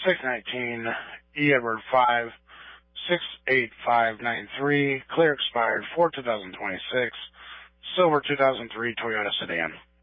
619 E Edward 5 68593, clear expired for 2026, silver 2003 Toyota sedan.